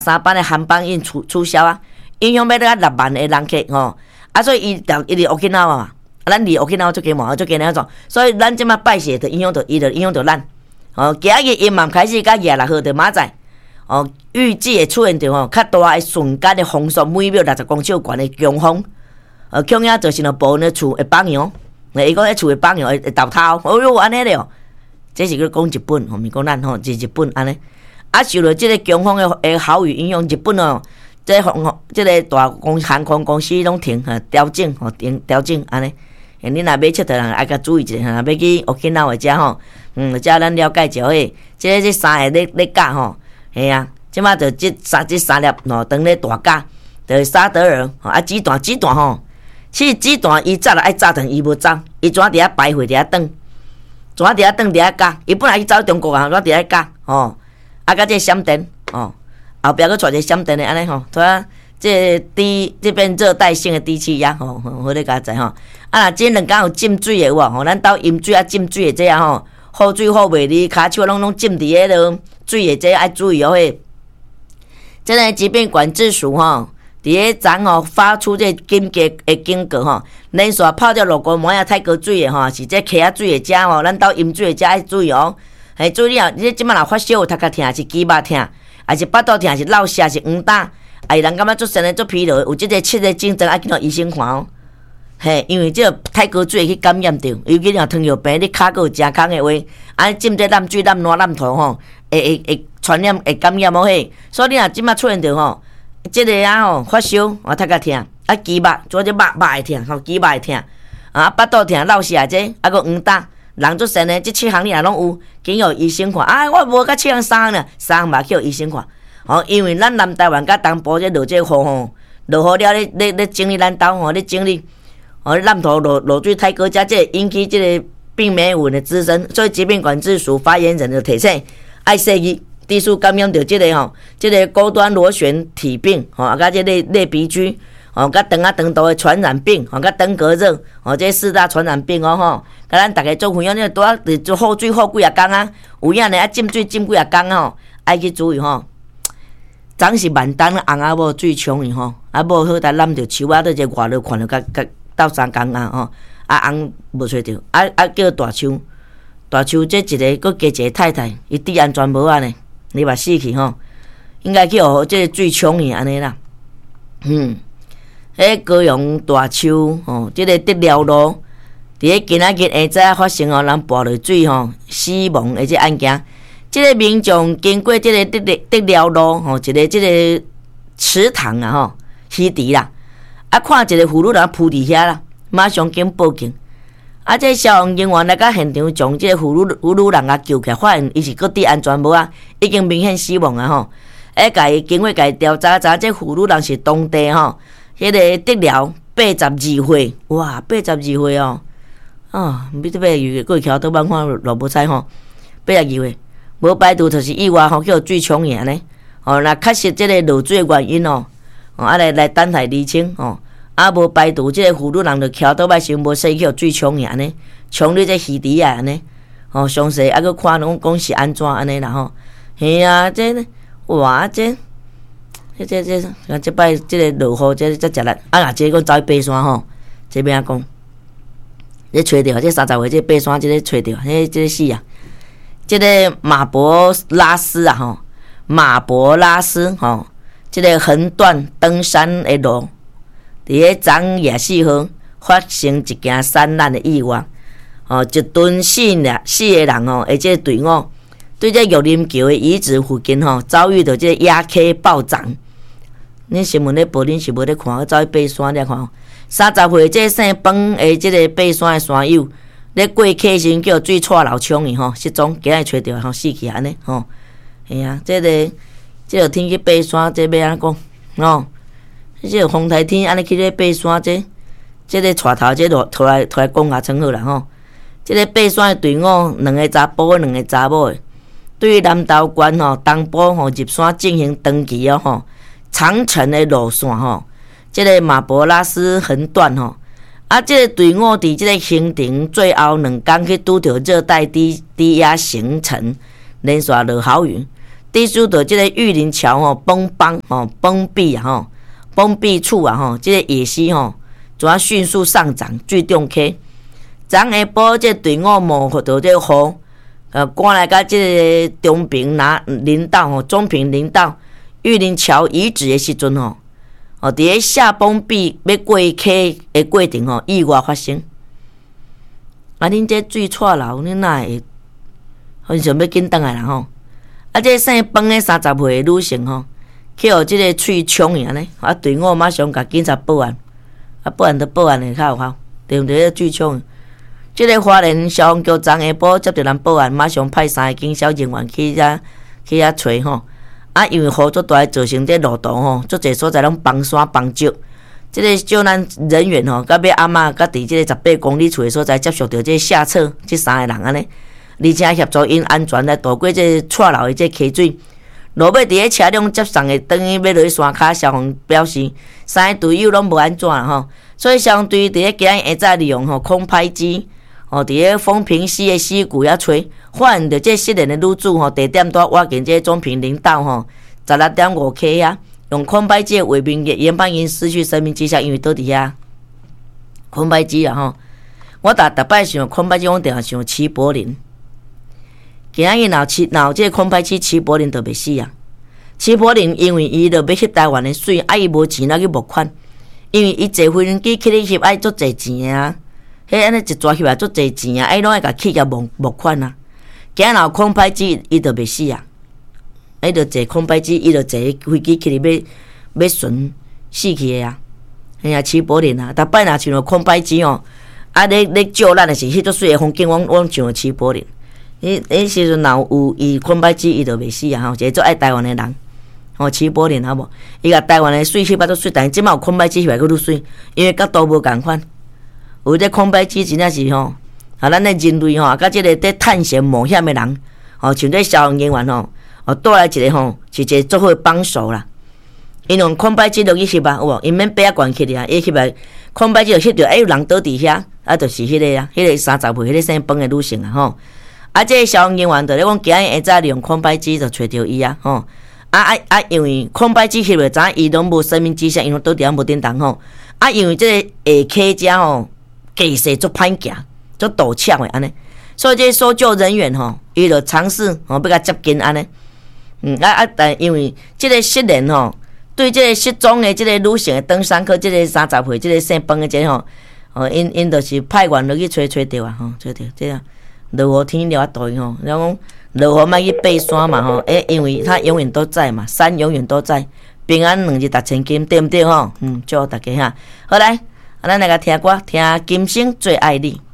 3班的航班已取消啊，影响要到6万的人客吼。所以伊伫 Okinawa 嘛，咱离 Okinawa 足近嘛，足近那种，所以咱即马拜谢就影响到伊，就影响到咱。今日阴霾开始，到26号就明仔。预计会出现着较大的瞬间的风速每秒60公尺悬的强风。强影就是呢，部分的厝会放羊，伊讲迄厝会放羊会倒头，哟安尼了。这是讲日本，毋是讲咱吼，是日本安尼。受到即个强风的豪雨影响，日本即个大航空公司拢停调整调整安尼。你若要佚佗人爱甲注意一下，若要去 Okinawa 遮吼，遮咱了解者诶，即3个咧教吼，嘿啊，即马就即3粒长咧大架，就是沙德尔子弹吼，其实子弹伊早就爱炸断，伊无走，伊怎伫遐徘徊伫遐等，怎伫遐等伫遐教，伊本来去走中国啊，怎伫遐教吼，甲这闪电后壁佫带一个闪电的安尼吼，这边热带性的低气压吼，好咧甲知吼。若这2天有浸水的有无？吼，咱兜淹水浸水的这啊吼，雨水好袂离，骹手拢浸伫迄落水的这爱注意哦嘿。这个疾病管制署吼，伫咧昨吼发出这紧急的警告吼，连续泡着鹿高毛啊、泰国水的吼，是这溪仔水的遮吼，咱兜淹水的遮爱注意哦。嘿，注意啊！你即摆若发烧、有头壳疼，是肩膀疼，还是腹肚疼，是落瀉，是黄疸，人感觉足神的、足疲劳，有即个7个症状，爱去到医生看哦。嘿，因为这个泰国水去感染着，尤其若糖尿病，你骹有真空的话，浸这冷水、冷烂、冷土吼，会传染、会感染哦嘿。所以你若即摆出现着吼，即个吼发烧、头壳疼，肩膀，做这肉会疼，吼肩膀会疼，腹肚疼、落瀉这，佫黄疸。人足神的，这7项你若拢有，经由医生看。我无甲7项3项呢，3项嘛去医生看。因为咱南台湾甲东部这落这雨吼，落雨了咧整理咱兜吼，咧整理。烂头落水太高，遮这引起这个病媒蚊的滋生，所以疾病管制署发言人就提醒，爱细意低数感染着这个吼，这个高端螺旋体病甲这个类鼻疽甲肠道的传染病甲登革热这4大传染病吼，甲咱大家做分享，你多就好水好几啊工啊，有影呢浸水浸几啊工吼，爱去注意吼。昨是万丹红啊无水冲伊吼，无好才揽着树啊，在这外头看着甲斗3工啊红无找着，叫大树这一个佮加一个太太，伊治安全无安尼，你嘛死去吼，应该去互这个水冲伊安尼啦，高雄大树这个德寮路，伫咧今仔日下晝发生人跋落水死亡的这案件。这个民众经过这个德寮路一个这个池塘啊溪池啦，看一个妇女人扑伫遐啦，马上经报警。这消防人员来到现场，将这个妇女人救起来，发现伊是各地安全无啊，已经明显死亡啊吼。经过调查，这妇女人是当地迄个德寮82岁，哇，82岁哦，毋知这82岁，桥倒板看落无彩吼，82岁。无排除就是意外叫水冲去安尼，若确实这个落水的原因来等待厘清无排除这个妇女人就徛倒摆先无洗叫水冲去安尼，冲入这溪池啊安尼，详细佫看讲是安怎安尼啦吼，嘿啊，这哇这摆这个落雨这食力，若这个走去爬山吼，这边讲，你找着这30岁这爬山这个找着，这个死啊！这个马博拉斯这个横断登山的路，伫咧昨夜4号发生一件山难的意外，一吨4个人而这个队伍对这玉林桥的遗址附近遭遇到这个亚 K 暴涨。恁新闻咧报，恁是无咧看？走去爬山咧看，30岁这姓彭的这个爬山的山友。咧过溪时叫水错流冲伊失踪，今日找着死去安尼嘿啊，这个天去爬山，这要安怎讲这个风台天安尼去咧爬山，这个带头这拖来讲下称好啦这个爬山的队伍2个查甫，2个查某的，对于南投县东部入山进行登记长程的路线这个马博拉斯横断这个队伍伫这个行程最后2天去拄着热带低压形成，连续落豪雨， 地主的这个玉林桥吼崩邦吼崩壁啊吼崩壁处啊吼，这个野溪吼就要迅速上涨，最重溪。昨下晡这队伍冒到这雨，赶来到这个中平林道吼，中平林道玉林桥遗址的时阵吼，伫咧下崩壁要过溪的过程吼，意外发生。啊，恁这水错流，恁哪会很想要紧转来啦吼？啊，这姓崩的30岁的女性吼，去互这个喙冲去安尼，啊，队伍马上甲警察报案，啊，报案就报案的较有效，对毋对？水冲。这个花莲消防局昨下晡接到人报案，马上派3个警消人员去遐找吼。啊，因为雨足大，造成这路途吼，足侪所在拢崩山崩石。这个救难人员吼，甲要阿嬷甲伫这个18公里处的所在接触到这下册这3个人安尼，而且协助因安全来渡过这错流的这溪水。落尾伫咧车辆接送的等于要落去山骹，消防表示3个队友拢无安怎啦吼，所以消防队伫咧今日下早利用空拍机。伫咧丰平溪的溪谷遐找，发现着这失联的女子地点在挖近这中平林道16.5 K 遐，用空拍机为名研判因失去生命迹象，因为倒伫遐。空拍机啊我逐摆想空拍机，我定想齐柏林。今仔日闹这空拍机齐柏林就袂死啊！齐柏林因为伊着要翕台湾的水，伊无钱去募款，因为伊坐飞机去咧翕爱足侪钱啊！迄安尼一抓翕来足侪钱啊！伊拢爱甲起甲募款啊！今仔若有空拍机，伊就袂死啊！伊就坐空拍机，伊就坐飞机去咧要巡死去的啊！哎呀，齐柏林啊！逐摆若像着空拍机哦，啊咧照咱的是迄足水的风景，往像着齐柏林。迄时阵若有伊空拍机，伊就袂死啊！吼，一个足爱台湾的人，吼齐柏林好无？伊甲台湾的水翕足水，但是即摆有空拍机翕来佫愈水，因为角度无共款。有这空拍机真正是吼，咱的人类吼，甲即个在探险冒险的人，吼，像这消防人员吼，带来一个吼，是一个足好的帮手啦。因用空拍机落去翕啊，有无？因免爬啊悬起啊，伊翕来空拍机就翕着，有人倒伫遐，啊，就是迄个啊，迄个30岁迄个姓崩的女性啊，吼。啊，这个消防人员就咧讲，今日下早利用空拍机就找着伊啊，吼。因为空拍机翕落，知影伊拢无生命迹象，因为倒伫遐无叮当吼。啊，因为这个下溪遮吼。技术足歹行，足陡峭的安尼，所以这搜救人员吼，伊就尝试要甲接近安尼。但因为这个失联吼，对这个失踪的这个女性的登山客，这个30岁，这个姓崩的这个吼，因就是派员落去找着啊，吼，找着这样。落雨天了大吼，然后落雨莫去爬山嘛吼，因为他永远都在嘛，山永远都在，平安2日达千金，对不对吼？祝大家哈，好来。咱来个听歌，听金星最爱你。